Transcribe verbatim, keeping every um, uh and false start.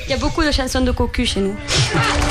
Il y a beaucoup de chansons de cocu chez nous.